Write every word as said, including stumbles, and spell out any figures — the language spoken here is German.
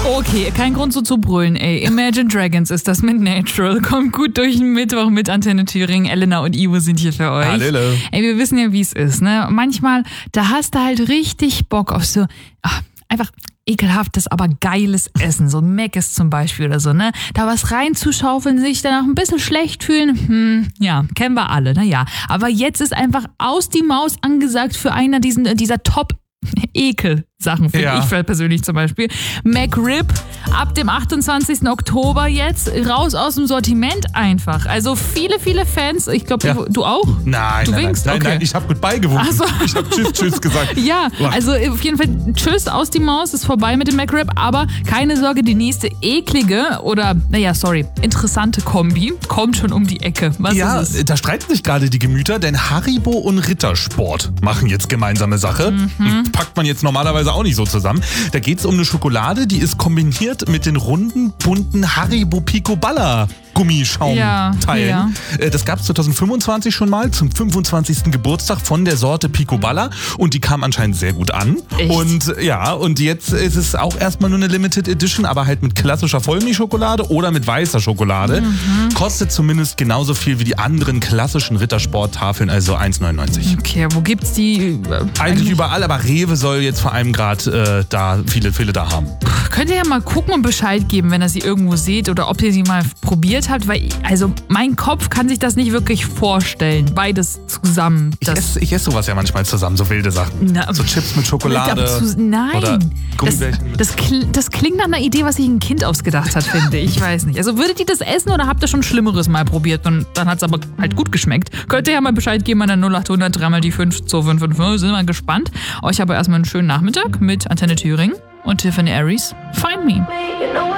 Okay, kein Grund so zu brüllen, ey. Imagine Dragons ist das mit Natural. Kommt gut durch den Mittwoch mit Antenne Thüringen. Elena und Ivo sind hier für euch. Hallo. Ey, wir wissen ja, wie es ist, ne? Manchmal, da hast du halt richtig Bock auf so, ach, einfach ekelhaftes, aber geiles Essen. So ein Mc's zum Beispiel oder so, ne? Da was reinzuschaufeln, sich danach ein bisschen schlecht fühlen, hm, ja, kennen wir alle, ne? Ja. Aber jetzt ist einfach aus die Maus angesagt für einer diesen, dieser Top Ekel-Sachen, finde Ja. ich persönlich zum Beispiel. McRib ab dem achtundzwanzigsten Oktober jetzt raus aus dem Sortiment einfach. Also viele, viele Fans, ich glaube, Ja. du, du auch? Nein, Du nein, winkst? nein, nein, Okay. nein, ich habe Goodbye gewunken. Ach so. Ich habe Tschüss, Tschüss gesagt. Ja, also auf jeden Fall tschüss aus die Maus, ist vorbei mit dem McRib, aber keine Sorge, die nächste eklige oder, naja, sorry, interessante Kombi kommt schon um die Ecke. Was Ja, ist es? da streiten sich gerade die Gemüter, denn Haribo und Rittersport machen jetzt gemeinsame Sache. Mhm. Packt man jetzt normalerweise auch nicht so zusammen. Da geht es um eine Schokolade, die ist kombiniert mit den runden, bunten Haribo Picoballa Gummischaumteilen. Ja, Äh, Das gab es zwanzig fünfundzwanzig schon mal zum fünfundzwanzigsten Geburtstag von der Sorte Picoballa und die kam anscheinend sehr gut an. Echt? Und ja, und jetzt ist es auch erstmal nur eine Limited Edition, aber halt mit klassischer Vollmilchschokolade oder mit weißer Schokolade. Mhm. Kostet zumindest genauso viel wie die anderen klassischen Rittersport-Tafeln, also eins neunundneunzig. Okay, wo gibt's die? Äh, Eigentlich überall, aber Rewe soll jetzt vor allem gerade äh, da viele, viele da haben. Könnt ihr ja mal gucken und Bescheid geben, wenn ihr sie irgendwo seht oder ob ihr sie mal probiert habt, weil also mein Kopf kann sich das nicht wirklich vorstellen, beides zusammen. Ich Das, esse, ich esse sowas ja manchmal zusammen, so wilde Sachen. Na, so Chips mit Schokolade. Zu, nein, oder das, Gummibärchen mit- das, kl- das klingt nach einer Idee, was sich ein Kind ausgedacht hat, finde ich. Ich weiß nicht. Also würdet ihr das essen oder habt ihr schon Schlimmeres mal probiert und dann hat es aber halt gut geschmeckt? Könnt ihr ja mal Bescheid geben an der null acht hundert drei mal die fünf zwei fünf fünf fünf. Sind wir gespannt. Euch aber erstmal einen schönen Nachmittag mit Antenne Thüringen und Tiffany Aries. Find Me.